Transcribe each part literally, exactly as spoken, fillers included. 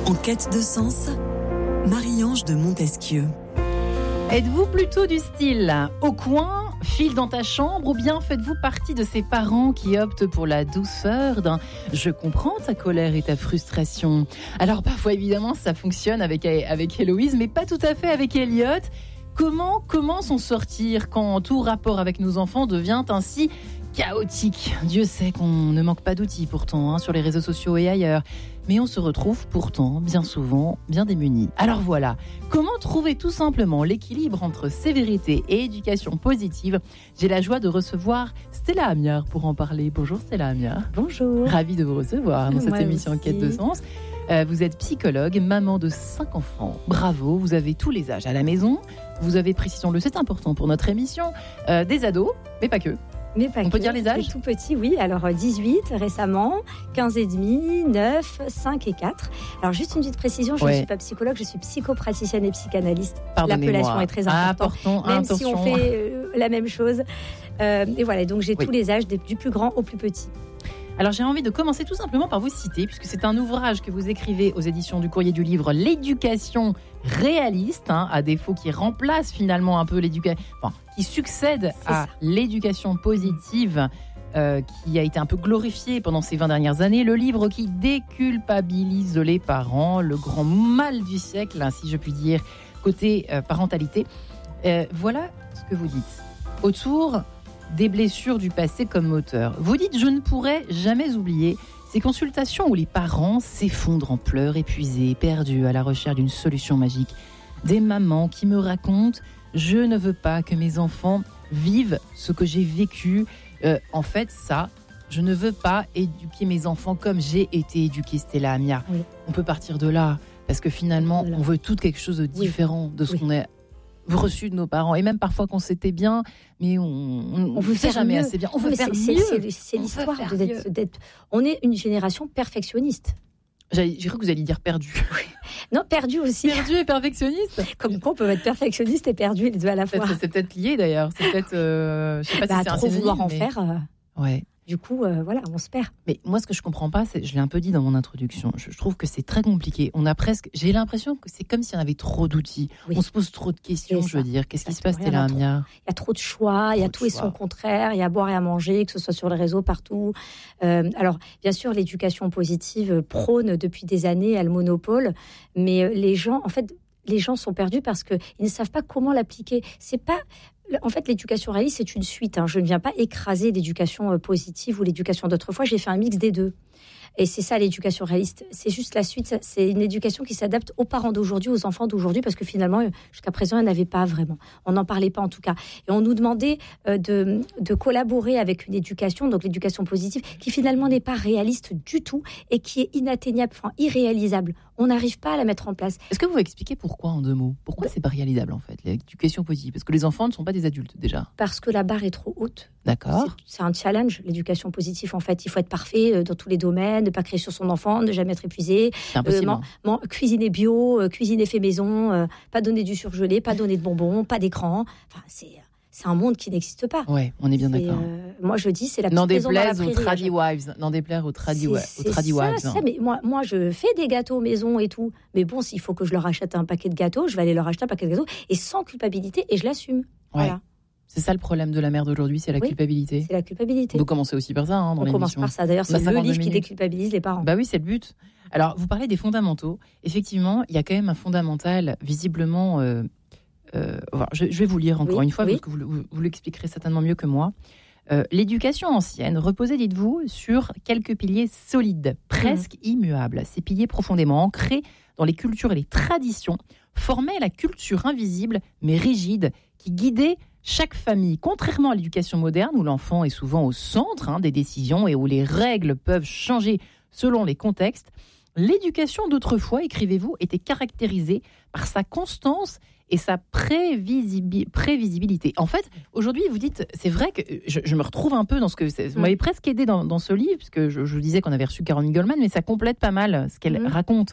En quête de sens, Marie-Ange de Montesquieu. Êtes-vous plutôt du style au coin, file dans ta chambre, ou bien faites-vous partie de ces parents qui optent pour la douceur d'un « je comprends ta colère et ta frustration ». Alors parfois évidemment ça fonctionne avec, avec Héloïse, mais pas tout à fait avec Elliot. Comment, comment s'en sortir quand tout rapport avec nos enfants devient ainsi chaotique? Dieu sait qu'on ne manque pas d'outils pourtant hein, sur les réseaux sociaux et ailleurs. Mais on se retrouve pourtant bien souvent bien démunis. Alors voilà, comment trouver tout simplement l'équilibre entre sévérité et éducation positive? J'ai la joie de recevoir Stella Amiard pour en parler. Bonjour Stella Amiard. Bonjour. Ravie de vous recevoir dans cette Moi émission aussi. En quête de sens. Euh, vous êtes psychologue, maman de cinq enfants. Bravo, vous avez tous les âges à la maison. Vous avez, précisons-le, c'est important pour notre émission, euh, des ados, mais pas que. Mais pas On que. peut dire les âges ? Des tout petits, oui. Alors dix-huit récemment, quinze et demi, neuf, cinq et quatre. Alors juste une petite précision, je Ouais. ne suis pas psychologue, je suis psychopraticienne et psychanalyste. Pardonnez-moi. L'appellation est très importante. Important, Même attention. si on fait euh, la même chose. Euh, et voilà, donc j'ai Oui. tous les âges, des- du plus grand au plus petit. Alors j'ai envie de commencer tout simplement par vous citer, puisque c'est un ouvrage que vous écrivez aux éditions du Courrier du Livre, l'éducation réaliste, hein, à défaut qui remplace finalement un peu l'éducation, enfin, qui succède C'est à ça. l'éducation positive, euh, qui a été un peu glorifiée pendant ces vingt dernières années. Le livre qui déculpabilise les parents, le grand mal du siècle, hein, si je puis dire, côté euh, parentalité. Euh, voilà ce que vous dites. Autour des blessures du passé comme moteur. Vous dites « Je ne pourrai jamais oublier ces consultations où les parents s'effondrent en pleurs, épuisés, perdus à la recherche d'une solution magique. Des mamans qui me racontent « Je ne veux pas que mes enfants vivent ce que j'ai vécu. Euh, en fait, ça, je ne veux pas éduquer mes enfants comme j'ai été éduquée, Stella Amiard. Oui. On peut partir de là, parce que finalement, De là. on veut tout quelque chose de différent de ce Oui. qu'on a reçu de nos parents. Et même parfois qu'on s'était bien, mais on ne On veut fait faire jamais mieux. assez bien. On Non, veut mais faire c'est, mieux. c'est- c'est- c'est On veut l'histoire faire de d'être, d'être- On est une génération perfectionniste. J'ai j'ai cru que vous alliez dire perdu. Non, perdu aussi. Perdu et perfectionniste. Comme quoi on peut être perfectionniste et perdu les deux à la fois. Peut-être- C'est peut-être lié d'ailleurs. C'est peut-être. Euh, je sais pas Bah, si c'est un trop synonyme, vouloir en mais- faire, euh, Ouais. du coup, euh, voilà, on se perd. Mais moi, ce que je comprends pas, c'est, je l'ai un peu dit dans mon introduction, je, je trouve que c'est très compliqué. On a presque, j'ai l'impression que c'est comme si on avait trop d'outils. Oui. On se pose trop de questions, C'est je veux ça. dire. Qu'est-ce qui se passe, Exactement. Il y en Stella a Amiard? Il y a trop de choix, il y a Trop tout de et choix. son contraire, il y a à boire et à manger, que ce soit sur les réseaux, partout. Euh, alors, bien sûr, l'éducation positive prône depuis des années, elle monopole, mais euh, les gens, en fait, les gens sont perdus parce qu'ils ne savent pas comment l'appliquer. C'est pas... En fait, l'éducation réaliste, c'est une suite. hein. Je ne viens pas écraser l'éducation euh, positive ou l'éducation d'autrefois, j'ai fait un mix des deux. Et c'est ça l'éducation réaliste. C'est juste la suite. C'est une éducation qui s'adapte aux parents d'aujourd'hui, aux enfants d'aujourd'hui, parce que finalement, jusqu'à présent, elle n'avait pas vraiment. On n'en parlait pas en tout cas. Et on nous demandait euh, de, de collaborer avec une éducation, donc l'éducation positive, qui finalement n'est pas réaliste du tout et qui est inatteignable, enfin irréalisable. On n'arrive pas à la mettre en place. Est-ce que vous pouvez expliquer pourquoi en deux mots? Pourquoi c'est pas réalisable en fait, l'éducation positive? Parce que les enfants ne sont pas des adultes déjà. Parce que la barre est trop haute. D'accord. C'est, c'est un challenge, l'éducation positive. En fait, il faut être parfait euh, dans tous les domaines, ne pas créer sur son enfant, ne jamais être épuisé, C'est impossible. man- man- cuisiner bio, euh, cuisiner fait maison, euh, pas donner du surgelé, pas donner de bonbons, pas d'écran. Enfin, c'est, c'est un monde qui n'existe pas. Ouais, on est bien C'est, d'accord. euh, moi, je dis, c'est la N'en petite maison dans la déplaise aux prairie, tradi à chaque wives. N'en déplaire aux tradi, C'est- wa- aux c'est tradi ça, wives. ça, mais moi, moi, je fais des gâteaux maison et tout. Mais bon, s'il faut que je leur achète un paquet de gâteaux, je vais aller leur acheter un paquet de gâteaux et sans culpabilité et je l'assume. Ouais. Voilà, C'est ça le problème de la mère d'aujourd'hui, c'est la Oui. culpabilité. c'est la culpabilité. Vous commencez aussi par ça hein, dans On commence l'émission. par ça. D'ailleurs, On a c'est le cinquante-deux livre qui minutes. déculpabilise les parents. Bah oui, c'est le but. Alors, vous parlez des fondamentaux. Effectivement, il y a quand même un fondamental, visiblement. euh, euh, enfin, je, je vais vous lire encore Oui, une fois, oui. parce que vous, vous- vous l'expliquerez certainement mieux que moi. Euh, L'éducation ancienne reposait, dites-vous, sur quelques piliers solides, presque Mmh. immuables. Ces piliers profondément ancrés dans les cultures et les traditions formaient la culture invisible, mais rigide, qui guidait chaque famille. Contrairement à l'éducation moderne, où l'enfant est souvent au centre hein, des décisions et où les règles peuvent changer selon les contextes, l'éducation d'autrefois, écrivez-vous, était caractérisée par sa constance et sa prévisibi- prévisibilité. En fait, aujourd'hui, vous dites, c'est vrai que je, je me retrouve un peu dans ce que... c'est- Vous Mm. m'avez presque aidé dans, dans ce livre, puisque je, je disais qu'on avait reçu Caroline Goldman, mais ça complète pas mal ce qu'elle Mm. raconte.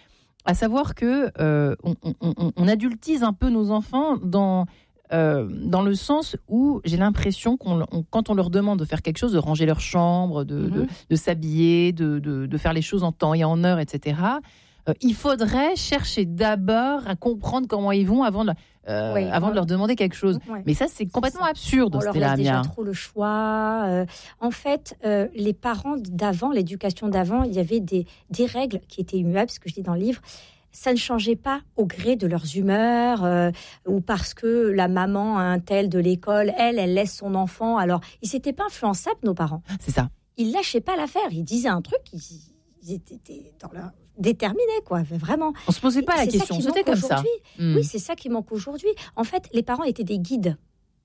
À savoir que euh, on, on- on- on adultise un peu nos enfants dans... euh, dans le sens où j'ai l'impression qu'on, on- quand on leur demande de faire quelque chose, de ranger leur chambre, de, Mhm. de, de s'habiller, de, de, de faire les choses en temps et en heure, et cetera, euh, il faudrait chercher d'abord à comprendre comment ils vont avant de, euh, Oui, avant ouais. de leur demander quelque chose. Ouais. Mais ça, c'est complètement ça. absurde, On leur Stella laisse déjà Amias. trop le choix. Euh, en fait, euh, les parents d'avant, l'éducation d'avant, il y avait des, des règles qui étaient immuables, ce que je dis dans le livre. Ça ne changeait pas au gré de leurs humeurs euh, ou parce que la maman, un tel de l'école, elle, elle laisse son enfant. Alors, ils n'étaient pas influençables, nos parents. C'est ça. Ils lâchaient pas l'affaire. Ils disaient un truc, ils, ils étaient dans leur... déterminés, quoi, vraiment. On se posait pas Et la c'est question, ça qui c'était manque comme ça. aujourd'hui. Hmm. Oui, c'est ça qui manque aujourd'hui. En fait, les parents étaient des guides.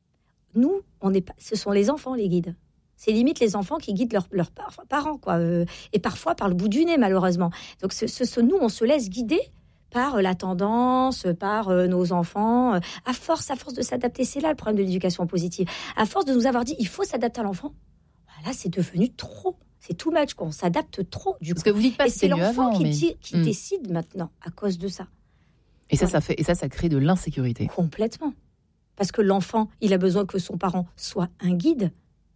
Nous, on est pas... ce sont les enfants, les guides. C'est limite les enfants qui guident leurs, leurs par- parents, quoi. Euh, et parfois par le bout du nez, malheureusement. Donc, ce, ce, ce- nous, on se laisse guider par la tendance, par euh, nos enfants. Euh, à force, à force de s'adapter, c'est là le problème de l'éducation positive. À force de nous avoir dit, il faut s'adapter à l'enfant. Là, c'est devenu trop. C'est too much, quoi. On s'adapte trop, du coup. Parce que vous dites pas Et que c'était c'est mieux l'enfant avant, qui, mais... dit- qui Hmm. décide maintenant à cause de ça. Et ça, Voilà. ça fait, et ça, ça crée de l'insécurité. Complètement. Parce que l'enfant, il a besoin que son parent soit un guide,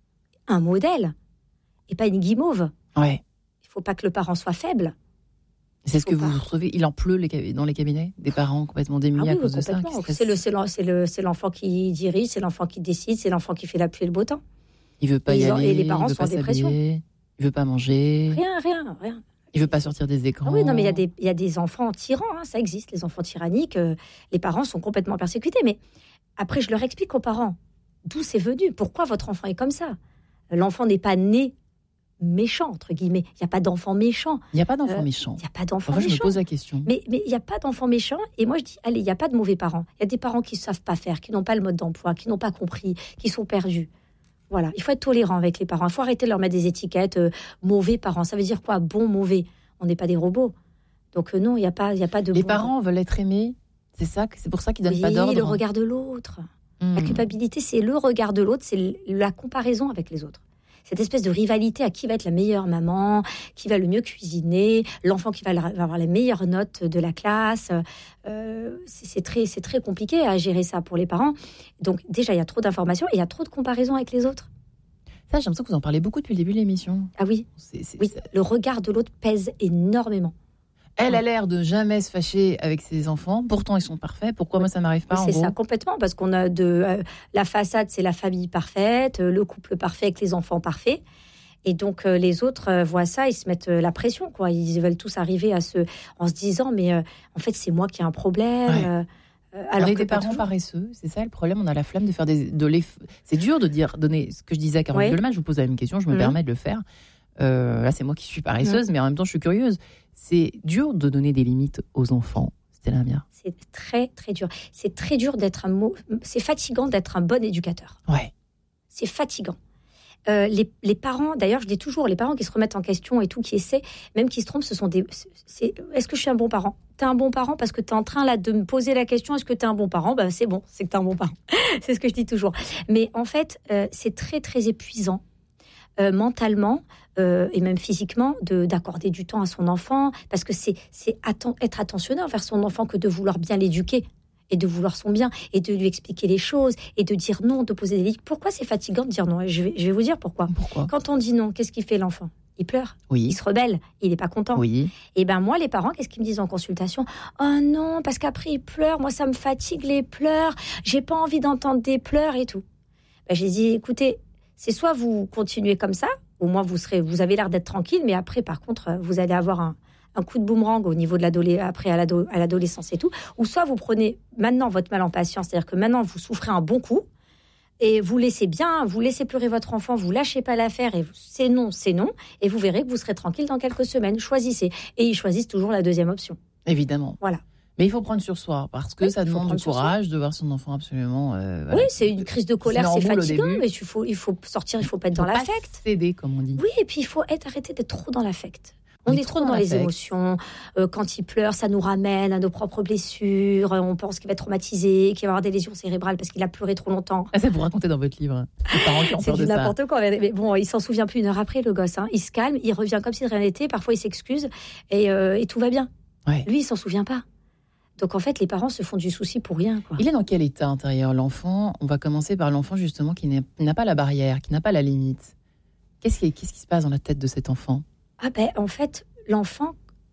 un modèle, et pas une guimauve. Ouais. Il ne faut pas que le parent soit faible. C'est ce Faut que vous pas. retrouvez. Il en pleut les cab- dans les cabinets des parents complètement démunis Ah à oui, cause oui, de ça. complètement. qui stressent. C'est, le, c'est, l'en- c'est, le, c'est l'enfant qui dirige, c'est l'enfant qui décide, c'est l'enfant qui fait la pluie et le beau temps. Il veut pas Et y ils en- aller. et les parents il veut sont pas en dépression. s'habiller, il veut pas manger. Rien, rien, rien. Il veut pas sortir des écrans. Ah oui, non, mais il y a des, il y a des enfants tyrans, hein, ça existe, les enfants tyranniques. euh, les parents sont complètement persécutés. Mais après, je leur explique aux parents d'où c'est venu, pourquoi votre enfant est comme ça. L'enfant n'est pas né méchant, entre guillemets. Il n'y a pas d'enfant méchant. Il n'y a pas d'enfant Euh, méchant. Il n'y a pas d'enfant Parfois, je me méchant. pose la question. Mais mais il n'y a pas d'enfant méchant. Et moi, je dis, allez, il n'y a pas de mauvais parents. Il y a des parents qui ne savent pas faire, qui n'ont pas le mode d'emploi, qui n'ont pas compris, qui sont perdus. Voilà, il faut être tolérant avec les parents. Il faut arrêter de leur mettre des étiquettes. euh, mauvais parents, ça veut dire quoi? Bon, mauvais. On n'est pas des robots. Donc euh, non, il n'y a pas, il y a pas de. Les bon- parents veulent être aimés. C'est ça, que- c'est pour ça qu'ils donnent Oui, pas d'ordre. le regard de l'autre. Hmm. La culpabilité, c'est le regard de l'autre, c'est l- la comparaison avec les autres. Cette espèce de rivalité à qui va être la meilleure maman, qui va le mieux cuisiner, l'enfant qui va, la- va avoir les meilleures notes de la classe. Euh, c'est, c'est très, c'est très compliqué à gérer ça pour les parents. Donc déjà, il y a trop d'informations et il y a trop de comparaisons avec les autres. Ça, j'ai l'impression que vous en parlez beaucoup depuis le début de l'émission. Ah oui, C'est- c'est- oui, c'est- le regard de l'autre pèse énormément. Elle a l'air de jamais se fâcher avec ses enfants. Pourtant, ils sont parfaits. Pourquoi moi, ça m'arrive pas, en C'est gros ça, complètement, parce qu'on a de euh, la façade, c'est la famille parfaite, euh, le couple parfait avec les enfants parfaits. Et donc euh, les autres euh, voient ça, ils se mettent euh, la pression, quoi. Ils veulent tous arriver à se, en se disant, mais euh, en fait c'est moi qui ai un problème. Ouais. euh, euh, On alors est que des pas parents toujours. paresseux, c'est ça le problème. On a la flemme de faire des. De les... C'est dur de dire, donner ce que je disais à Caroline Ouais. Delmas. Je vous pose la même question, je me Mhm. permets de le faire. Euh, là, c'est moi qui suis paresseuse, mais en même temps, je suis curieuse. C'est dur de donner des limites aux enfants. C'était la mienne. C'est très très dur. C'est très dur d'être un mot. C'est fatigant d'être un bon éducateur. Ouais. C'est fatigant. Euh, les, les parents, d'ailleurs, je dis toujours, les parents qui se remettent en question et tout, qui essaient, même qui se trompent, ce sont des. C'est, est-ce que je suis un bon parent? T'es un bon parent parce que t'es en train là de me poser la question. Est-ce que t'es un bon parent? Ben c'est bon, c'est que t'es un bon parent. C'est ce que je dis toujours. Mais en fait, euh, c'est très très épuisant euh, mentalement euh, et même physiquement de d'accorder du temps à son enfant parce que c'est c'est atten- être attentionné envers son enfant que de vouloir bien l'éduquer. Et de vouloir son bien, et de lui expliquer les choses, et de dire non, de poser des limites. Pourquoi c'est fatigant de dire non? je vais, je vais vous dire pourquoi. Pourquoi? Quand on dit non, qu'est-ce qu'il fait l'enfant? Il pleure, il Oui. se rebelle, il n'est pas content. Oui. Et ben moi, les parents, qu'est-ce qu'ils me disent en consultation? Oh non, parce qu'après il pleure, moi ça me fatigue les pleurs, j'ai pas envie d'entendre des pleurs et tout. Ben, j'ai dit, écoutez, c'est soit vous continuez comme ça, au moins vous serez, vous avez l'air d'être tranquille, mais après par contre, vous allez avoir un un coup de boomerang au niveau de l'adolescence, après à, l'ado- à l'adolescence et tout, ou soit vous prenez maintenant votre mal en patience, c'est-à-dire que maintenant vous souffrez un bon coup, et vous laissez bien, vous laissez pleurer votre enfant, vous lâchez pas l'affaire, et vous- c'est non, c'est non, et vous verrez que vous serez tranquille dans quelques semaines, choisissez. Et ils choisissent toujours la deuxième option. Évidemment. Voilà. Mais il faut prendre sur soi, parce que Oui, ça il faut demande prendre du sur soi. courage de voir son enfant absolument. euh, voilà. Oui, c'est une crise de colère, Se met c'est en boule au fatigant, début. mais il faut, il faut sortir, il faut pas être Faut dans pas l'affect. céder, comme on dit. Oui, et puis il faut être arrêter d'être trop dans l'affect. On, On est trop dans, les l'affect. émotions. Euh, quand il pleure, ça nous ramène à nos propres blessures. Euh, On pense qu'il va être traumatisé, qu'il va avoir des lésions cérébrales parce qu'il a pleuré trop longtemps. Ah, ça vous racontez dans votre livre. Les parents qui ont C'est peur du de ça. n'importe quoi. Mais mais bon, il s'en souvient plus une heure après, le gosse. Hein. Il se calme, il revient comme si de rien n'était. Parfois, il s'excuse et, euh, et tout va bien. Ouais. Lui, il s'en souvient pas. Donc en fait, les parents se font du souci pour rien, quoi. Il est dans quel état intérieur, l'enfant? On va commencer par l'enfant, justement, qui n'est- n'a pas la barrière, qui n'a pas la limite. Qu'est-ce qui, qu'est-ce qui se passe dans la tête de cet enfant? Ah ben, en fait, l'enfant,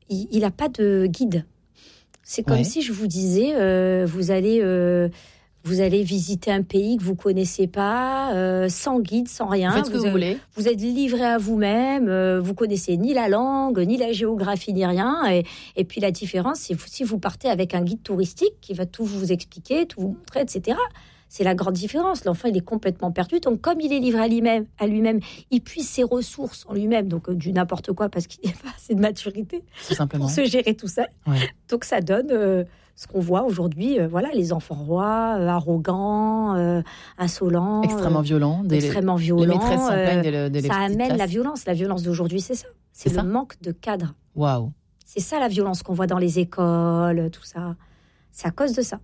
il n'a pas de guide. C'est comme ouais. si je vous disais, euh, vous allez... Euh, Vous allez visiter un pays que vous connaissez pas, euh, sans guide, sans rien. Faites ce que vous, vous voulez. Vous êtes livré à vous-même. Euh, vous connaissez ni la langue, ni la géographie, ni rien. Et, et puis la différence, c'est si vous partez avec un guide touristique qui va tout vous expliquer, tout vous montrer, et cetera. C'est la grande différence. L'enfant, il est complètement perdu. Donc, comme il est livré à lui-même, à lui-même, il puise ses ressources en lui-même. Donc, euh, du n'importe quoi parce qu'il n'a pas assez de maturité tout simplement. pour se gérer tout seul. Ouais. Donc, ça donne euh, ce qu'on voit aujourd'hui. Euh, voilà, les enfants rois, euh, arrogants, euh, insolents, extrêmement euh, violents, des, extrêmement violents. Les maîtresses s'en plaignent dès le, dès les ça amène classes. La violence. La violence d'aujourd'hui, c'est ça. C'est, c'est le ça manque de cadre. Waouh. C'est ça la violence qu'on voit dans les écoles, tout ça. C'est à cause de ça.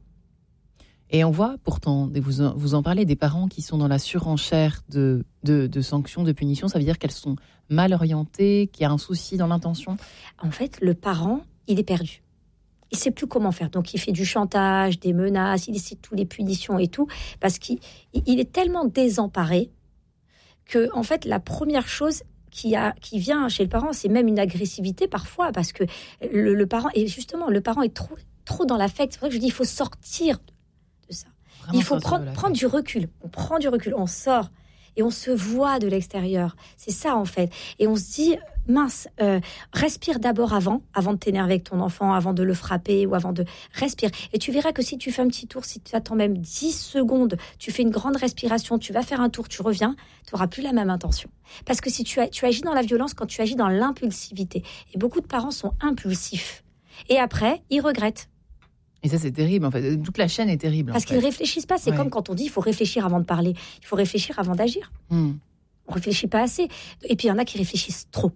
Et on voit pourtant, vous en, vous en parlez, des parents qui sont dans la surenchère de, de, de sanctions, de punitions. Ça veut dire qu'elles sont mal orientées, qu'il y a un souci dans l'intention. En fait, le parent, il est perdu. Il ne sait plus comment faire. Donc, il fait du chantage, des menaces, il décide toutes les punitions et tout, parce qu'il il est tellement désemparé que, en fait, la première chose qui, a, qui vient chez le parent, c'est même une agressivité parfois, parce que le, le parent, et justement, le parent est trop, trop dans l'affect. C'est vrai que je dis, il faut sortir de ça. Vraiment, il faut prendre, prendre du recul. On prend du recul, on sort et on se voit de l'extérieur. C'est ça, en fait. Et on se dit, mince, euh, respire d'abord avant, avant de t'énerver avec ton enfant, avant de le frapper ou avant de... Respire. Et tu verras que si tu fais un petit tour, si tu attends même dix secondes, tu fais une grande respiration, tu vas faire un tour, tu reviens, tu n'auras plus la même intention. Parce que si tu, tu agis dans la violence, quand tu agis dans l'impulsivité, et beaucoup de parents sont impulsifs. Et après, ils regrettent. Et ça, c'est terrible, en fait. Toute la chaîne est terrible. Parce qu'ils ne réfléchissent pas. C'est ouais. comme quand on dit, il faut réfléchir avant de parler. Il faut réfléchir avant d'agir. Hmm. On ne réfléchit pas assez. Et puis, il y en a qui réfléchissent trop.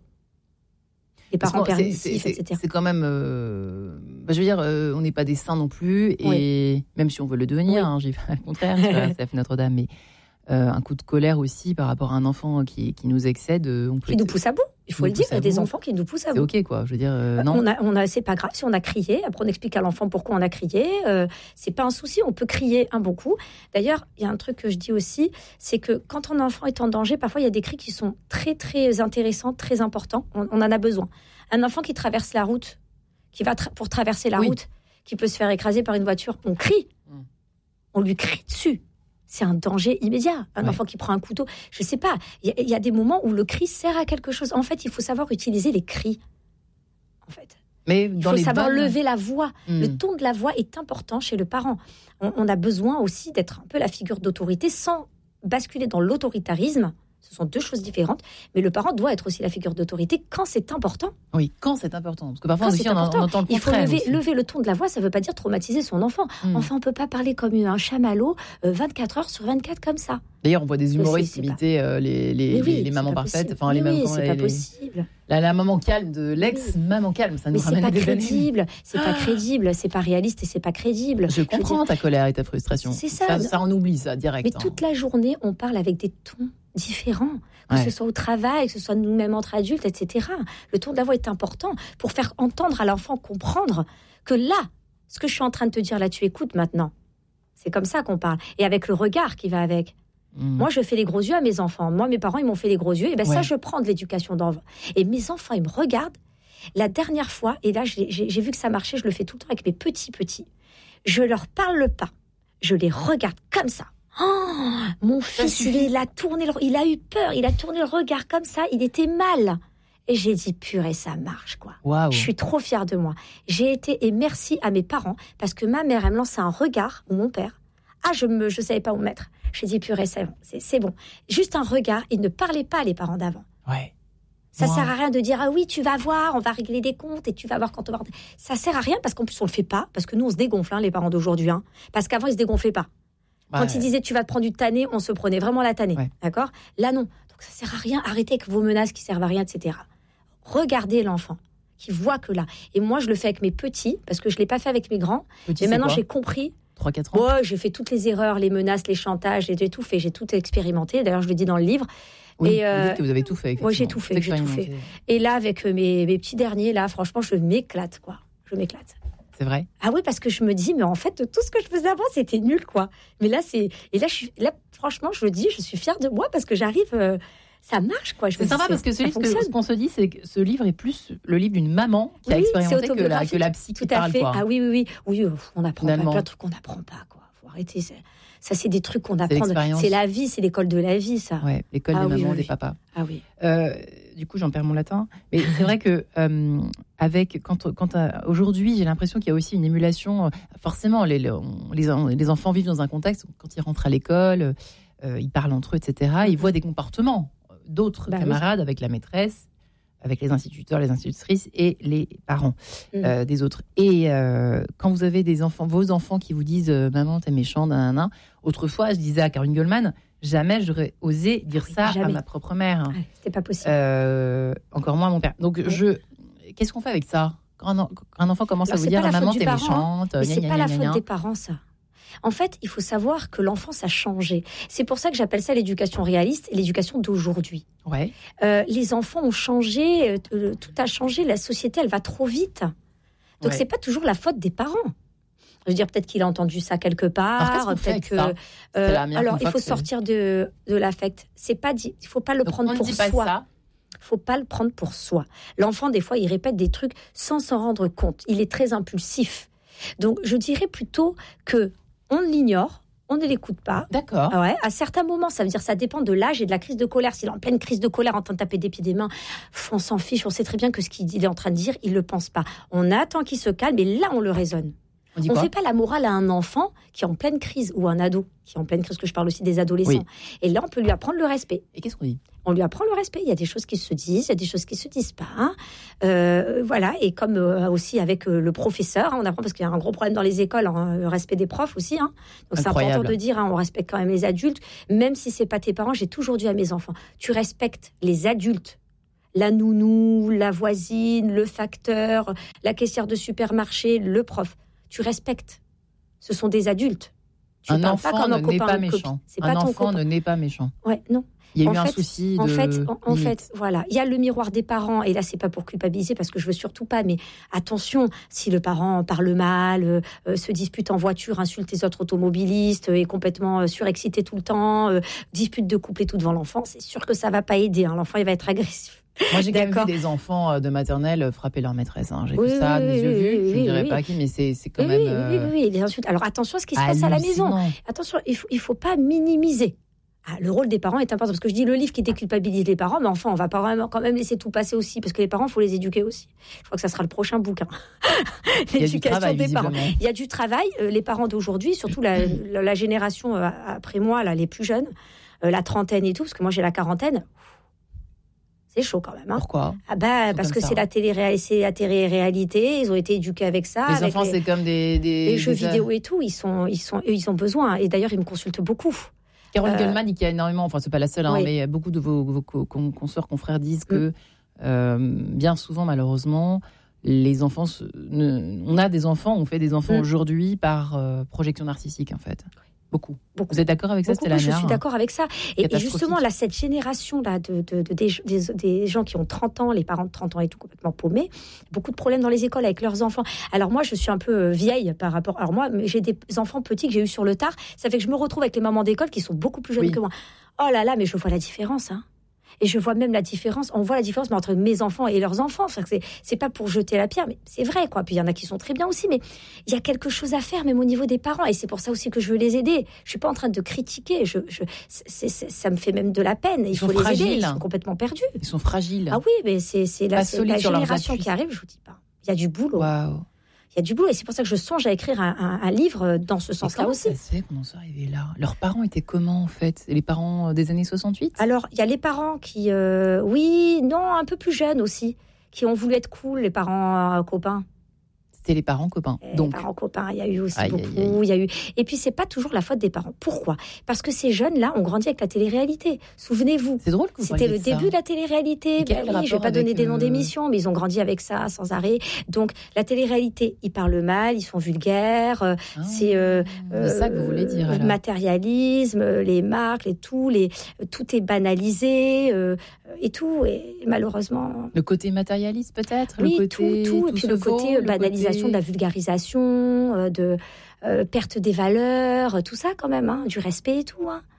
Les parents permissifs, et cetera. C'est quand même... Euh, bah, je veux dire, euh, on n'est pas des saints non plus. Et oui. même si on veut le devenir, oui. hein, j'ai pas le contraire, c'est pas C F Notre-Dame, mais euh, un coup de colère aussi par rapport à un enfant qui, qui nous excède. On peut qui nous pousse à bout. Il faut le dire, il y a des enfants qui nous poussent à bout. C'est ok, quoi. Je veux dire, euh, non. On a, on a, c'est pas grave si on a crié. Après, on explique à l'enfant pourquoi on a crié. Euh, c'est pas un souci. On peut crier un bon coup. D'ailleurs, il y a un truc que je dis aussi, c'est que quand un enfant est en danger, parfois il y a des cris qui sont très très intéressants, très importants. On, on en a besoin. Un enfant qui traverse la route, qui va tra- pour traverser la oui. route, qui peut se faire écraser par une voiture, on crie. Mm. On lui crie dessus. C'est un danger immédiat. Un ouais. enfant qui prend un couteau, je ne sais pas. Il y, y a des moments où le cri sert à quelque chose. En fait, il faut savoir utiliser les cris. En fait. Mais il dans faut les savoir bonnes... lever la voix. Mmh. Le ton de la voix est important chez le parent. On, on a besoin aussi d'être un peu la figure d'autorité sans basculer dans l'autoritarisme. Ce sont deux choses différentes. Mais le parent doit être aussi la figure d'autorité quand c'est important. Oui, quand c'est important. Parce que parfois, aussi, on, on entend le contraire. Il faut lever, lever le ton de la voix. Ça ne veut pas dire traumatiser son enfant. Mmh. Enfin, on ne peut pas parler comme un chamallow euh, vingt-quatre heures sur vingt-quatre comme ça. D'ailleurs, on voit des humoristes imiter pas... euh, les, les, oui, les, les mamans parfaites. Enfin, les oui, mêmes, c'est les, pas les... possible. La, la maman calme de l'ex-maman calme, ça nous mais ramène c'est pas des crédible, années. c'est pas crédible, c'est pas réaliste et c'est pas crédible. Je comprends je dire... ta colère et ta frustration. C'est ça. Ça, ça on oublie ça direct. Mais hein. toute la journée, on parle avec des tons différents, que ouais. ce soit au travail, que ce soit nous-mêmes entre adultes, et cetera. Le ton de la voix est important pour faire entendre à l'enfant, comprendre que là, ce que je suis en train de te dire là, tu écoutes maintenant. C'est comme ça qu'on parle. Et avec le regard qui va avec. Mmh. Moi, je fais les gros yeux à mes enfants. Moi, mes parents, ils m'ont fait les gros yeux. Et ben ouais. ça, je prends de l'éducation d'enfant. Et mes enfants, ils me regardent. La dernière fois, et là, j'ai, j'ai, j'ai vu que ça marchait, je le fais tout le temps avec mes petits-petits. Je leur parle pas. Je les regarde comme ça. Oh, mon fils, lui, il a tourné, le, il a eu peur. Il a tourné le regard comme ça. Il était mal. Et j'ai dit, purée, ça marche, quoi. Wow. Je suis trop fière de moi. J'ai été, et merci à mes parents, parce que ma mère, elle me lançait un regard, ou mon père. Ah, je ne je savais pas où me mettre. J'ai dit, purée, c'est bon, c'est, c'est bon. Juste un regard. Ils ne parlaient pas, les parents d'avant. Ouais. Ça wow. sert à rien de dire, ah oui, tu vas voir, on va régler des comptes et tu vas voir quand on va... Ça sert à rien, parce qu'en plus, on le fait pas, parce que nous, on se dégonfle, hein, les parents d'aujourd'hui. Hein, parce qu'avant, ils se dégonflaient pas. Quand ouais. ils disaient, tu vas te prendre du tanné, on se prenait vraiment la tannée. Ouais. D'accord ? Là, non. Donc, ça sert à rien. Arrêtez avec vos menaces qui servent à rien, et cetera. Regardez l'enfant qui voit que là. Et moi, je le fais avec mes petits, parce que je ne l'ai pas fait avec mes grands. Petit, mais maintenant, quoi j'ai compris. trois quatre ans Ouais, j'ai fait toutes les erreurs, les menaces, les chantages, j'ai tout fait, j'ai tout expérimenté. D'ailleurs, je le dis dans le livre. Oui, et euh, vous dites que vous avez tout fait. Oui, j'ai tout fait, j'ai tout fait. Et là, avec mes, mes petits derniers, là, franchement, je m'éclate, quoi. Je m'éclate. C'est vrai ? Ah oui, parce que je me dis, mais en fait, tout ce que je faisais avant, c'était nul, quoi. Mais là, c'est... Et là, je suis... là, franchement, je le dis, je suis fière de moi, parce que j'arrive... Euh... ça marche, quoi. Je c'est sympa parce que ce, livre, ce qu'on se dit, c'est que ce livre est plus le livre d'une maman qui oui, a expérimenté que la, que la psy qui Tout à parle. fait. Quoi. Ah oui, oui, oui. oui on apprend pas, plein de trucs qu'on n'apprend pas, quoi. Faut arrêter. C'est... Ça, c'est des trucs qu'on apprend. C'est, c'est la vie, c'est l'école de la vie, ça. Ouais, l'école ah, des oui, mamans, oui, des oui. papas. Ah oui. Euh, du coup, j'en perds mon latin. Mais c'est vrai que euh, avec quand, quand euh, aujourd'hui, j'ai l'impression qu'il y a aussi une émulation. Euh, forcément, les, les, les, les enfants vivent dans un contexte où, quand ils rentrent à l'école, euh, ils parlent entre eux, et cetera. Ils voient des comportements d'autres bah, camarades oui. avec la maîtresse, avec les instituteurs, les institutrices et les parents mmh. euh, des autres. Et euh, quand vous avez des enfants, vos enfants qui vous disent euh, « Maman, t'es méchant, nanana », autrefois, je disais à Caroline Goldman, jamais j'aurais osé dire oui, ça jamais. à ma propre mère. Ouais, c'était pas possible. Euh, encore moins à mon père. Donc, ouais. je, qu'est-ce qu'on fait avec ça ? Quand un, quand un enfant commence Alors, à vous dire « Maman, t'es parent, méchante », mais gna, c'est gna, pas gna, la gna, faute des parents, ça. En fait, il faut savoir que l'enfance a changé. C'est pour ça que j'appelle ça l'éducation réaliste et l'éducation d'aujourd'hui. Ouais. Euh, les enfants ont changé, euh, tout a changé, la société, elle va trop vite. Donc, ouais. c'est pas toujours la faute des parents. Je veux dire, peut-être qu'il a entendu ça quelque part. Alors, peut-être que. Euh, alors, il faut sortir de, de l'affect. C'est pas dit, il faut pas le Donc, prendre on pour dit pas soi. Ça. Faut pas le prendre pour soi. L'enfant, des fois, il répète des trucs sans s'en rendre compte. Il est très impulsif. Donc, je dirais plutôt que on l'ignore, on ne l'écoute pas. D'accord. Ouais, à certains moments, ça veut dire ça dépend de l'âge et de la crise de colère. S'il est en pleine crise de colère, en train de taper des pieds des mains, on s'en fiche. On sait très bien que ce qu'il est en train de dire, il le pense pas. On attend qu'il se calme et là, on le raisonne. On ne fait pas la morale à un enfant qui est en pleine crise ou un ado qui est en pleine crise, parce que je parle aussi des adolescents. Oui. Et là, on peut lui apprendre le respect. Et qu'est-ce qu'on dit ? On lui apprend le respect. Il y a des choses qui se disent, il y a des choses qui se disent pas. Hein. Euh, voilà. Et comme euh, aussi avec euh, le professeur, hein, on apprend parce qu'il y a un gros problème dans les écoles, hein, le respect des profs aussi. Hein. Donc Incroyable. C'est important de dire, hein, on respecte quand même les adultes, même si c'est pas tes parents. J'ai toujours dit à mes enfants, tu respectes les adultes. La nounou, la voisine, le facteur, la caissière de supermarché, le prof. Tu respectes. Ce sont des adultes. Tu un enfant pas comme un ne n'est pas méchant. C'est un pas ton enfant copain. ne n'est pas méchant. Ouais, non. Il y a en eu fait, un souci de... En fait, en, en fait, voilà. Il y a le miroir des parents, et là, c'est pas pour culpabiliser, parce que je veux surtout pas, mais attention, si le parent parle mal, euh, se dispute en voiture, insulte les autres automobilistes, euh, est complètement euh, surexcité tout le temps, euh, dispute de couple et tout devant l'enfant, c'est sûr que ça va pas aider. Hein. L'enfant, il va être agressif. Moi, j'ai quand même vu des enfants de maternelle frapper leur maîtresse. Hein. J'ai oui, vu ça oui, de mes yeux oui, vus. Oui, je ne dirais oui. pas à qui, mais c'est, c'est quand oui, même... Oui, euh... oui, oui, les insultes. Alors, attention à ce qui se Hallucinant. passe à la maison. Attention, il faut, il faut pas minimiser. Ah, le rôle des parents est important, parce que je dis le livre qui déculpabilise les parents, mais enfin, on va pas vraiment, quand même laisser tout passer aussi, parce que les parents, il faut les éduquer aussi. Je crois que ça sera le prochain bouquin. L'éducation travail, des parents. Il y a du travail. Euh, les parents d'aujourd'hui, surtout la, la, la génération euh, après moi, là, les plus jeunes, euh, la trentaine et tout, parce que moi j'ai la quarantaine. C'est chaud quand même. Hein. Pourquoi ? Ah bah, parce que ça. c'est la télé c'est la télé-réalité. Ils ont été éduqués avec ça. Les avec enfants, les, c'est comme des, des les jeux des... vidéo et tout. Ils sont, ils sont, eux, ils ont besoin. Et d'ailleurs, ils me consultent beaucoup. Caroline euh, Goldman, qui a énormément, enfin, c'est pas la seule, hein, oui. mais beaucoup de vos, vos consoeurs, confrères disent que mm. euh, bien souvent, malheureusement, les enfants, se, ne, on a des enfants, on fait des enfants mm. aujourd'hui par euh, projection narcissique, en fait. Beaucoup. Beaucoup. Vous êtes d'accord avec ça ? Beaucoup, oui, je suis d'accord avec ça. Et, et justement, là, cette génération-là de, de, de, des, des, des gens qui ont trente ans, les parents de trente ans et tout, complètement paumés, beaucoup de problèmes dans les écoles avec leurs enfants. Alors moi, je suis un peu vieille par rapport... Alors moi, j'ai des enfants petits que j'ai eus sur le tard. Ça fait que je me retrouve avec les mamans d'école qui sont beaucoup plus jeunes oui. que moi. Oh là là, mais je vois la différence, hein. Et je vois même la différence, on voit la différence entre mes enfants et leurs enfants. C'est, c'est pas pour jeter la pierre, mais c'est vrai, quoi. Puis il y en a qui sont très bien aussi, mais il y a quelque chose à faire, même au niveau des parents. Et c'est pour ça aussi que je veux les aider. Je suis pas en train de critiquer. Je, je, c'est, c'est, ça me fait même de la peine. Il ils faut les fragiles. aider. Ils sont complètement perdus. Ils sont fragiles. Ah oui, mais c'est, c'est la, c'est la génération qui arrive, je vous dis pas. Il y a du boulot. Waouh. Il y a du boulot, et c'est pour ça que je songe à écrire un, un, un livre dans ce sens-là aussi. Comment ça se fait qu'on en soit arrivé là ? Leurs parents étaient comment, en fait ? Les parents des années soixante-huit ? Alors, il y a les parents qui... Euh, oui, non, un peu plus jeunes aussi, qui ont voulu être cool, les parents euh, copains. C'était les parents copains. Et donc. Les parents copains, il y a eu aussi aïe, beaucoup. Aïe, aïe. Il y a eu. Et puis c'est pas toujours la faute des parents. Pourquoi ? Parce que ces jeunes-là ont grandi avec la télé-réalité. Souvenez-vous. C'est drôle que vous C'était le de début ça. de la télé-réalité. Ben oui, je vais pas donner des noms d'émissions, mais ils ont grandi avec ça sans arrêt. Donc la télé-réalité, ils parlent mal, ils sont vulgaires. Ah, c'est, euh, c'est ça que vous voulez dire. Le alors. matérialisme, les marques, les tout, les tout est banalisé euh, et tout. Et malheureusement. Le côté matérialiste peut-être. Oui, le côté, tout, tout. tout Et puis le côté vaut, banalisation le côté... de la vulgarisation, euh, de euh, perte des valeurs, tout ça quand même, hein, du respect et tout. Hein.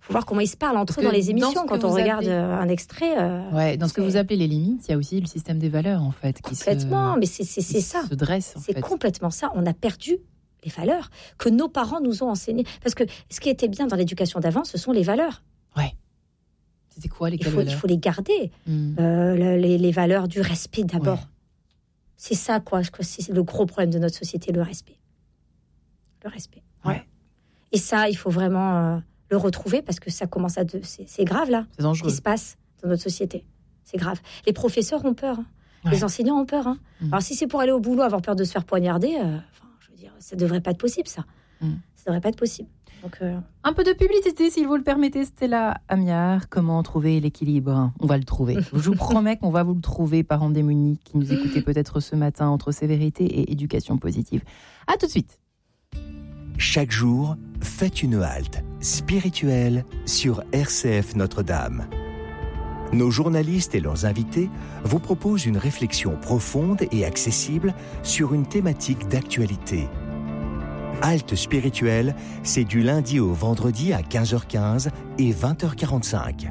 faut voir comment ils se parlent entre eux Parce dans que les émissions. dans ce Quand que on vous regarde appelez- un extrait, euh, Ouais, dans ce que c'est- vous appelez les limites, il y a aussi le système des valeurs, en fait, qui complètement. se, Mais c'est, c'est, c'est qui ça. se dresse, en C'est fait. complètement ça. On a perdu les valeurs que nos parents nous ont enseignées. Parce que ce qui était bien dans l'éducation d'avant, ce sont les valeurs. Ouais. C'était quoi, Il lesquelles faut, il valeurs faut les garder. Hmm. Euh, le- les, les valeurs du respect d'abord. Ouais. C'est ça, quoi. je crois que C'est le gros problème de notre société, le respect. Le respect. Ouais. Et ça, il faut vraiment euh, le retrouver parce que ça commence à... De... C'est, c'est grave, là, C'est ce dangereux. qui se passe dans notre société. C'est grave. Les professeurs ont peur. hein. Ouais. Les enseignants ont peur. hein. Mm. Alors, si c'est pour aller au boulot, avoir peur de se faire poignarder, euh, enfin, je veux dire, ça ne devrait pas être possible, ça. Mm. Ça ne devrait pas être possible. Donc, euh, Un peu de publicité, s'il vous le permettez, Stella Amiard. Comment trouver l'équilibre ? On va le trouver. Je vous promets qu'on va vous le trouver, parents démunis qui nous écoutez peut-être ce matin entre sévérité et éducation positive. À tout de suite. Chaque jour, faites une halte spirituelle sur R C F Notre-Dame. Nos journalistes et leurs invités vous proposent une réflexion profonde et accessible sur une thématique d'actualité. Halte spirituelle, c'est du lundi au vendredi à quinze heures quinze et vingt heures quarante-cinq.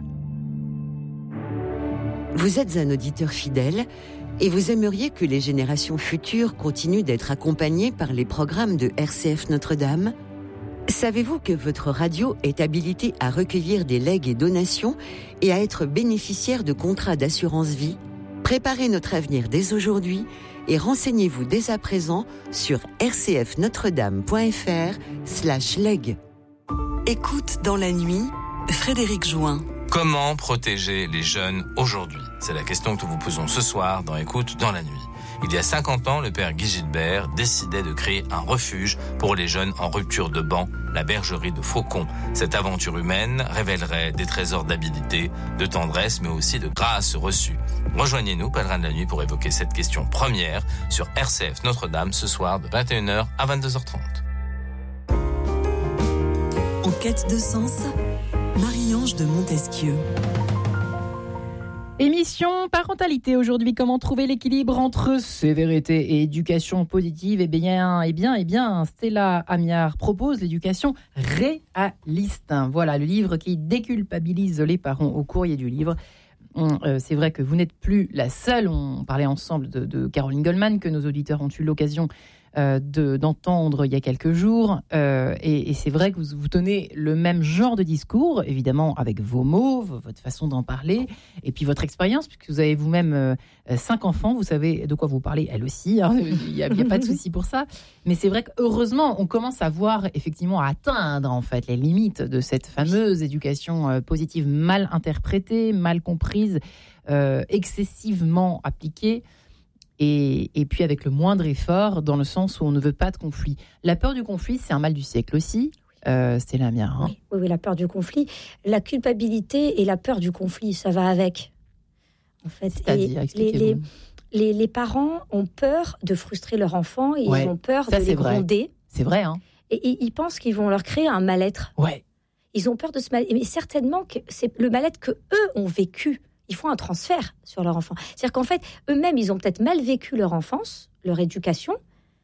Vous êtes un auditeur fidèle et vous aimeriez que les générations futures continuent d'être accompagnées par les programmes de R C F Notre-Dame ? Savez-vous que votre radio est habilitée à recueillir des legs et donations et à être bénéficiaire de contrats d'assurance vie ? Préparez notre avenir dès aujourd'hui et renseignez-vous dès à présent sur rcfnotredame.fr slash leg. Écoute dans la nuit, Frédéric Join. Comment protéger les jeunes aujourd'hui ? C'est la question que nous vous posons ce soir dans Écoute dans la nuit. Il y a cinquante ans, le père Guy Gilbert décidait de créer un refuge pour les jeunes en rupture de ban, la bergerie de Faucon. Cette aventure humaine révélerait des trésors d'habilité, de tendresse, mais aussi de grâce reçue. Rejoignez-nous, pèlerins de la nuit, pour évoquer cette question première sur R C F Notre-Dame ce soir de vingt et une heures à vingt-deux heures trente. En quête de sens, Marie-Ange de Montesquieu. Émission parentalité aujourd'hui, comment trouver l'équilibre entre sévérité et éducation positive ? Eh bien, eh bien, eh bien, Stella Amiard propose l'éducation réaliste. Voilà, le livre qui déculpabilise les parents au courrier du livre. Euh, c'est vrai que vous n'êtes plus la seule. On parlait ensemble de, de Caroline Goldman, que nos auditeurs ont eu l'occasion euh, de, d'entendre il y a quelques jours. Euh, et, et c'est vrai que vous, vous tenez le même genre de discours, évidemment avec vos mots, votre façon d'en parler, et puis votre expérience, puisque vous avez vous-même euh, cinq enfants, vous savez de quoi vous parlez, elle aussi, hein, il n'y a, a pas de souci pour ça. Mais c'est vrai qu'heureusement, on commence à voir, effectivement, à atteindre en fait les limites de cette fameuse éducation euh, positive mal interprétée, mal comprise, euh, excessivement appliquée. Et, et puis avec le moindre effort, dans le sens où on ne veut pas de conflit. La peur du conflit, c'est un mal du siècle aussi. Euh, c'est la mienne. Hein. oui, oui, oui, la peur du conflit. La culpabilité et la peur du conflit, ça va avec. En fait, C'est-à-dire, et expliquez-vous. les, les, les, les parents ont peur de frustrer leur enfant et Ouais, ils ont peur ça, de c'est les vrai. gronder. C'est vrai, hein ? Et, et ils pensent qu'ils vont leur créer un mal-être. Ouais. Ils ont peur de ce mal-être. Mais certainement que c'est le mal-être que eux ont vécu. Ils font un transfert sur leur enfant. C'est-à-dire qu'en fait, eux-mêmes, ils ont peut-être mal vécu leur enfance, leur éducation.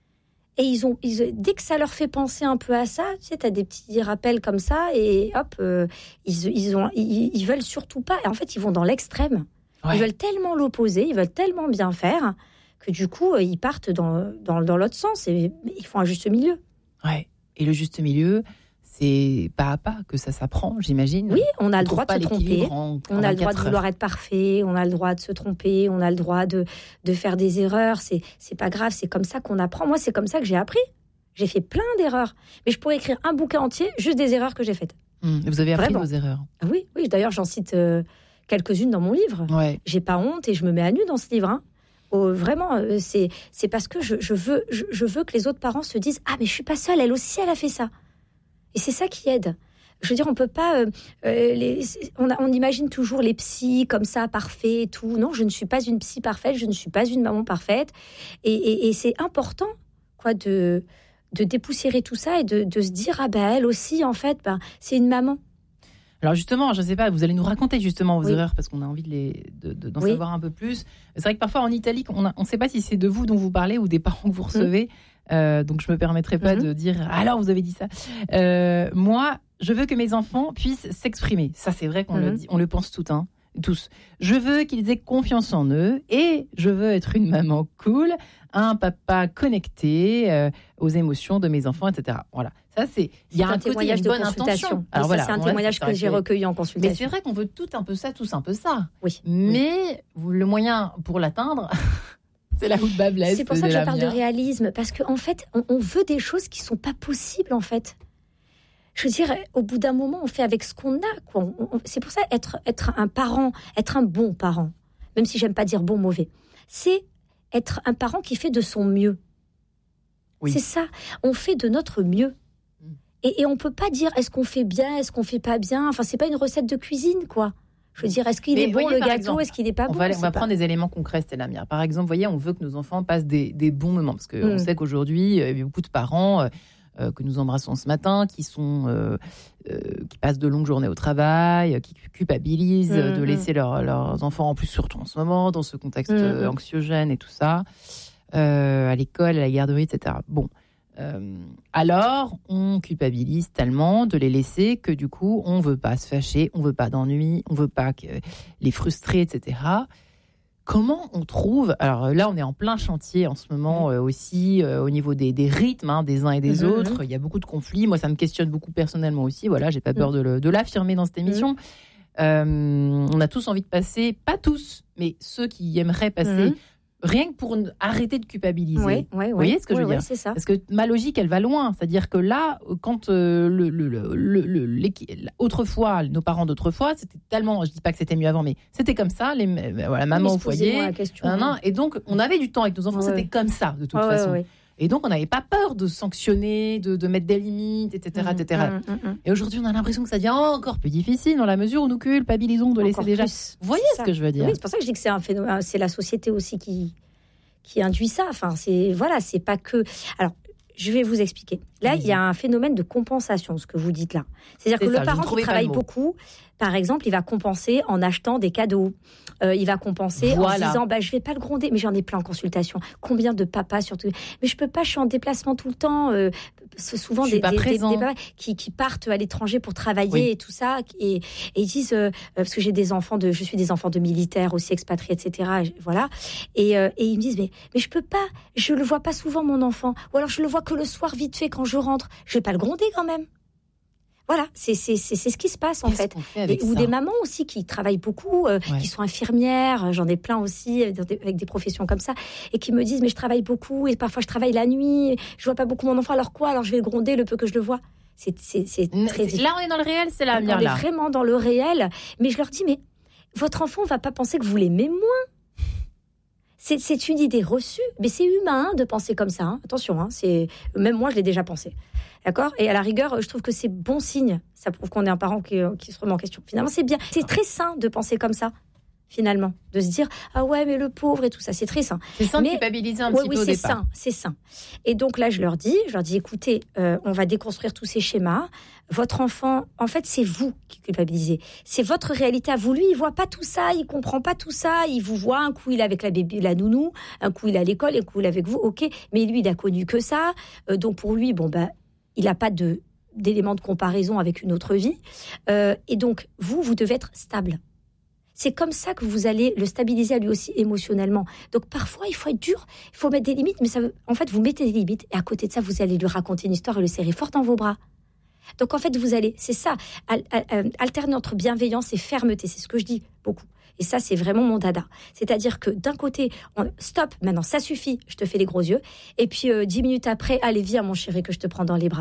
Et ils ont, ils, dès que ça leur fait penser un peu à ça, tu sais, t'as des petits rappels comme ça, et hop, euh, ils, ils, ont, ils, ils veulent surtout pas. Et en fait, ils vont dans l'extrême. Ouais. Ils veulent tellement l'opposer, ils veulent tellement bien faire, que du coup, ils partent dans, dans, dans l'autre sens. Et ils font un juste milieu. Ouais. Et le juste milieu, c'est pas à pas que ça s'apprend, j'imagine. Oui, on a On le trouve droit de pas se tromper. l'équilibre en- On en a le droit vingt-quatre de vouloir heures. être parfait, on a le droit de se tromper, on a le droit de, de faire des erreurs. C'est, c'est pas grave, c'est comme ça qu'on apprend. Moi, c'est comme ça que j'ai appris. J'ai fait plein d'erreurs. Mais je pourrais écrire un bouquin entier juste des erreurs que j'ai faites. Hum, Vous avez appris Vraiment. vos erreurs. Ah oui, oui. D'ailleurs, j'en cite euh, quelques-unes dans mon livre. Ouais. J'ai pas honte et je me mets à nu dans ce livre. Hein. Oh, vraiment, euh, c'est, c'est parce que je, je, veux, je, je veux que les autres parents se disent « Ah, mais je suis pas seule, elle aussi, elle a fait ça. » Et c'est ça qui aide. Je veux dire, on peut pas... Euh, euh, les, on, a, on imagine toujours les psys comme ça, parfaits et tout. Non, je ne suis pas une psy parfaite, je ne suis pas une maman parfaite. Et, et, et c'est important, quoi, de, de dépoussiérer tout ça et de, de se dire « Ah ben, elle aussi, en fait, ben, c'est une maman. » Alors justement, je ne sais pas, vous allez nous raconter justement vos Oui. erreurs parce qu'on a envie de les, de, de, d'en Oui. savoir un peu plus. C'est vrai que parfois en Italie, on ne sait pas si c'est de vous dont vous parlez ou des parents que vous recevez. Mmh. Euh, donc je ne me permettrai pas mmh. de dire « alors vous avez dit ça ». Euh, moi, je veux que mes enfants puissent s'exprimer. Ça, c'est vrai qu'on Mhm. le dit, on le pense tout, hein, tous. Je veux qu'ils aient confiance en eux et je veux être une maman cool, un papa connecté euh, aux émotions de mes enfants, et cetera. Voilà. Ça, c'est. Il y a C'est un, un côté, il y a témoignage une de bonne consultation. intention. Et ça, voilà, c'est un bon, là, témoignage c'est que vrai j'ai que- recueilli en Mais consultation. c'est vrai qu'on veut tout un peu ça, tous un peu ça. Oui. Mais le moyen pour l'atteindre, c'est là où le bas blesse. C'est pour ça que je la parle de mienne. réalisme, parce qu'en en fait, on, on veut des choses qui sont pas possibles, en fait. Je veux dire, au bout d'un moment, on fait avec ce qu'on a, quoi. On- on- c'est pour ça, être, être un parent, être un bon parent, même si j'aime pas dire bon, mauvais, c'est être un parent qui fait de son mieux. Oui. C'est ça, on fait de notre mieux. Et, et on peut pas dire est-ce qu'on fait bien, est-ce qu'on fait pas bien. Enfin, c'est pas une recette de cuisine, quoi. Je veux dire, est-ce qu'il Mais est bon voyez, le par gâteau, exemple, est-ce qu'il est pas On bon. va, aller- on c'est va pas- prendre des éléments concrets, Stella Mia. Par exemple, vous voyez, on veut que nos enfants passent des, des bons moments. Parce qu'on Mm. sait qu'aujourd'hui, euh, il y a beaucoup de parents euh, euh, que nous embrassons ce matin qui, sont, euh, euh, qui passent de longues journées au travail, euh, qui culpabilisent euh, Mm, de mm. laisser leur- leurs enfants, en plus surtout en ce moment, dans ce contexte Mm, euh, mm. anxiogène et tout ça, euh, à l'école, à la garderie, et cetera. Bon. Euh, alors, on culpabilise tellement de les laisser que du coup, on veut pas se fâcher, on veut pas d'ennui, on veut pas que les frustrer, et cetera. Comment on trouve... Alors là, on est en plein chantier en ce moment euh, aussi euh, au niveau des, des rythmes hein, des uns et des Mhm, autres. Il y a beaucoup de conflits. Moi, ça me questionne beaucoup personnellement aussi. Voilà, j'ai pas peur de, le- de l'affirmer dans cette émission. Euh, on a tous envie de passer, pas tous, mais ceux qui aimeraient passer, Mhm. rien que pour n- arrêter de culpabiliser. Oui, oui, oui. Vous voyez ce que je veux Oui, dire oui, c'est ça. Parce que ma logique, elle va loin. C'est-à-dire que là, quand euh, le, le, le, le- le- l'équi- autrefois, nos parents d'autrefois, c'était tellement, je dis pas que c'était mieux avant, mais c'était comme ça, les, euh, voilà, maman Oui, au posez-moi foyer, la question. nan, nan. Et donc on avait du temps avec nos enfants, Ouais, c'était ouais. comme ça de toute Ouais, ouais, façon. ouais. Et donc on n'avait pas peur de sanctionner, de, de mettre des limites, et cetera, et cetera. Mm, mm, mm. Et aujourd'hui, on a l'impression que ça devient encore plus difficile dans la mesure où nous culpabilisons de laisser Encore déjà. plus. Vous voyez C'est ce ça. que je veux dire Oui, c'est pour ça que je dis que c'est un phénomène. C'est la société aussi qui qui induit ça. Enfin, c'est voilà, c'est pas que. Alors, je vais vous expliquer. Là, il y a un phénomène de compensation, ce que vous dites là. C'est-à-dire C'est que ça, le je parent ne qui trouvais pas travaille le mot. beaucoup, par exemple, il va compenser en achetant des cadeaux. Euh, il va compenser en Voilà. se disant bah, je vais pas le gronder, mais j'en ai plein en consultation. Combien de papas surtout. Mais je peux pas, je suis en déplacement tout le temps. Euh, c'est souvent Je suis des, pas des, des- présent. des papas qui, qui partent à l'étranger pour travailler Oui. et tout ça. Et, et ils disent, euh, parce que j'ai des enfants de, je suis des enfants de militaires aussi expatriés, et cetera. et Voilà. Et, euh, et ils me disent, mais, mais je peux pas, je le vois pas souvent mon enfant. Ou alors je le vois que le soir vite fait quand je rentre. Je vais pas le gronder quand même. Voilà, c'est c'est c'est c'est ce qui se passe en Qu'est-ce fait. qu'on fait avec Et- ou ça des mamans aussi qui travaillent beaucoup, euh, Ouais. qui sont infirmières, j'en ai plein aussi euh, dans des- avec des professions comme ça, et qui me disent mais je travaille beaucoup et parfois je travaille la nuit, je vois pas beaucoup mon enfant, alors quoi? Alors je vais le gronder le peu que je le vois. C'est c'est c'est N- très c'est- difficile. Là, on est dans le réel, c'est la On lumière est là. vraiment dans le réel, mais je leur dis mais votre enfant va pas penser que vous l'aimez moins. C'est c'est une idée reçue, mais c'est humain hein, de penser comme ça. hein. Attention, hein, c'est même moi je l'ai déjà pensé. D'accord. Et à la rigueur, je trouve que c'est bon signe. Ça prouve qu'on est un parent qui, qui se remet en question. Finalement, c'est bien. C'est très sain de penser comme ça. Finalement, de se dire ah ouais mais le pauvre et tout ça, c'est très sain. C'est sans Mais- culpabiliser un Oui, petit oui, peu au c'est départ. sain, c'est sain. Et donc là, je leur dis, je leur dis, écoutez, euh, on va déconstruire tous ces schémas. Votre enfant, en fait, c'est vous qui culpabilisez. C'est votre réalité à vous. Lui, il voit pas tout ça, il comprend pas tout ça. Il vous voit un coup, il est avec la bébé, la nounou, un coup, il est à l'école, et un coup, il est avec vous. Ok, mais lui, il a connu que ça. Euh, donc pour lui, bon bah, il n'a pas de d'éléments de comparaison avec une autre vie. Euh, et donc vous, vous devez être stable. C'est comme ça que vous allez le stabiliser à lui aussi émotionnellement. Donc parfois, il faut être dur, il faut mettre des limites, mais ça, veut- en fait, vous mettez des limites et à côté de ça, vous allez lui raconter une histoire et le serrer fort dans vos bras. Donc en fait, vous allez, c'est ça, al- al- alterner entre bienveillance et fermeté, c'est ce que je dis beaucoup. Et ça, c'est vraiment mon dada. C'est-à-dire que d'un côté, on, stop, maintenant, ça suffit, je te fais les gros yeux. Et puis euh, dix minutes après, allez, viens mon chéri, que je te prends dans les bras.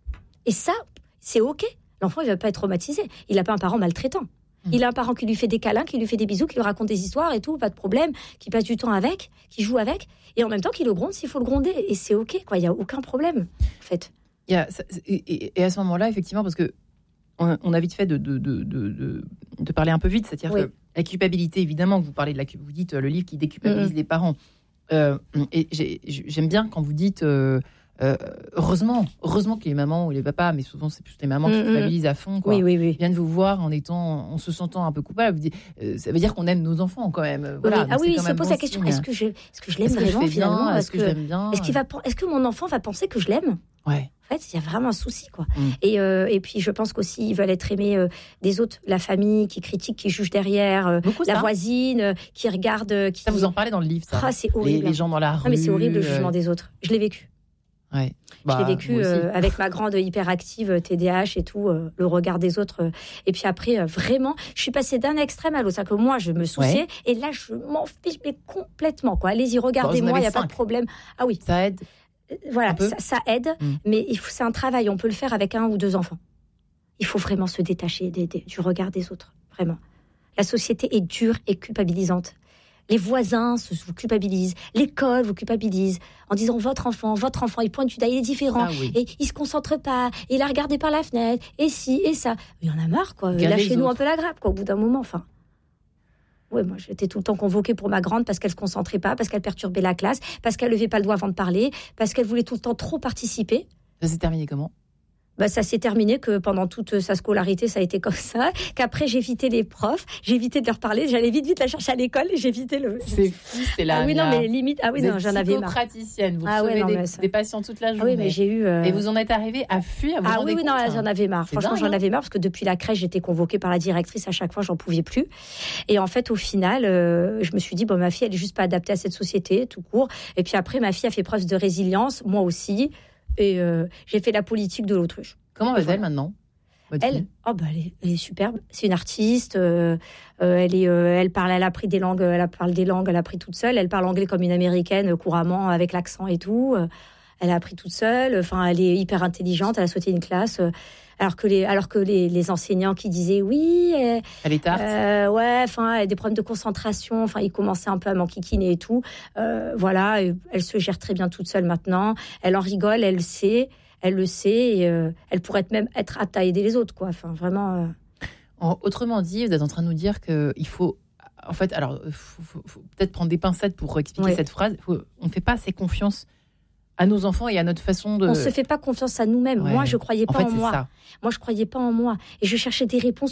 Et ça, c'est OK. L'enfant, il ne va pas être traumatisé. Il n'a pas un parent maltraitant. Il a un parent qui lui fait des câlins, qui lui fait des bisous, qui lui raconte des histoires et tout, pas de problème, qui passe du temps avec, qui joue avec, et en même temps qui le gronde s'il faut le gronder. Et c'est OK, quoi. Il n'y a aucun problème, en fait. Il y a- ça- et, et- et à ce moment-là, effectivement, parce que on, on a vite fait de, de, de, de, de- de parler un peu vite, c'est-à-dire Oui. que la culpabilité, évidemment, vous parlez de la, vous dites euh, le livre qui déculpabilise Mhm. les parents. Euh, et j'ai- j'aime bien quand vous dites euh, euh, heureusement, heureusement que les mamans ou les papas, mais souvent c'est plus les mamans qui Mhm. culpabilisent à fond, quoi. Oui, oui, oui. Viennent vous voir en étant, en se sentant un peu coupable. Vous dites, euh, ça veut dire qu'on aime nos enfants quand même. euh, Voilà, Oui, ah donc oui, c'est il quand se même pose bon la question, signe. est-ce que je, est-ce que je l'aime Est-ce que je vraiment fais bien finalement? Est-ce que, je l'aime bien est-ce qu'il va, est-ce que mon enfant va penser que je l'aime? Ouais. En fait, il y a vraiment un souci, quoi. Mm. Et, euh, et puis, je pense qu'aussi, ils veulent être aimés euh, des autres, la famille qui critique, qui juge derrière, euh, Beaucoup, la ça. voisine euh, qui regarde. euh, Qui... Ça, vous en parlez dans le livre, ça. Ah, c'est les, horrible. les gens dans la rue. Non, mais c'est horrible le euh, jugement des autres. Je l'ai vécu. Ouais. Je Bah, l'ai vécu moi aussi. euh, avec ma grande hyperactive T D A H et tout, euh, le regard des autres. euh, et puis après, euh, vraiment, je suis passée d'un extrême à l'autre. C'est-à-dire que moi, je me souciais. Ouais. Et là, je m'en fiche, mais complètement, quoi. Allez-y, Bon, regardez-moi, vous il n'y en a pas avez de problème. Ah oui, Ça aide. euh, voilà, Un peu. ça, ça aide. Mm. Mais il faut, c'est un travail. On peut le faire avec un ou deux enfants. Il faut vraiment se détacher des, des- du regard des autres. Vraiment. La société est dure et culpabilisante. Les voisins se, vous culpabilisent. L'école vous culpabilise. En disant votre enfant, votre enfant, il pointe du doigt, il est différent. Ça, oui. Et il se concentre pas. Et il a regardé par la fenêtre. Et ci, et ça. Il y en a marre, quoi. Regardez les Lâchez-nous un autres. peu la grappe, quoi, au bout d'un moment. Enfin. Ouais, moi, j'étais tout le temps convoquée pour ma grande parce qu'elle se concentrait pas, parce qu'elle perturbait la classe, parce qu'elle levait pas le doigt avant de parler, parce qu'elle voulait tout le temps trop participer. Ça s'est terminé comment? Bah, ça s'est terminé que pendant toute sa scolarité, ça a été comme ça. Qu'après, j'évitais les profs, j'évitais de leur parler. J'allais vite, vite la chercher à l'école et j'évitais le. C'est fou, c'est là. Ah oui, non, mais limite. Ah oui, vous non, êtes j'en avais marre. psychopraticienne, vous Ah ouais, recevez non, des, mais ça- des patients toute la Ah journée. oui, mais j'ai eu. euh, Et vous en êtes arrivé à fuir, vous vous Ah rendez oui, oui, non, compte, là, j'en avais marre. C'est Franchement, dingue, j'en hein. avais marre parce que depuis la crèche, j'étais convoquée par la directrice à chaque fois, j'en pouvais plus. Et en fait, au final, euh, je me suis dit, bon, ma fille, elle est juste pas adaptée à cette société, tout court. Et puis après, ma fille a fait preuve de résilience, moi aussi. Et euh, j'ai fait la politique de l'autruche. Comment va-t-elle Voilà. maintenant, votre Elle, fille oh bah elle, est, elle est superbe. C'est une artiste. euh, euh, elle est, euh, elle parle, elle a appris des langues. Elle parle des langues. Elle a appris toute seule. Elle parle anglais comme une américaine euh, couramment avec l'accent et tout. Euh, elle a appris toute seule. Enfin, elle est hyper intelligente. Elle a sauté une classe. euh, alors que les, alors que les, les enseignants qui disaient oui, euh, Elle est tarte. euh, ouais, enfin, elle a des problèmes de concentration. Enfin, ils commençaient un peu à m'enquiquiner et tout. Euh, voilà, et elle se gère très bien toute seule maintenant. Elle en rigole. Elle le sait. Elle le sait. Et, euh, elle pourrait même être apte à aider les autres, quoi. Enfin, vraiment. euh, En- autrement dit, vous êtes en train de nous dire qu'il faut, en fait, alors, faut, faut- faut peut-être prendre des pincettes pour expliquer Ouais. cette phrase. Faut- on ne fait pas assez confiance à nos enfants et à notre façon de. On se fait pas confiance à nous-mêmes. Ouais. Moi, je croyais En pas fait, en c'est moi. ça. Moi, je croyais pas en moi. Et je cherchais des réponses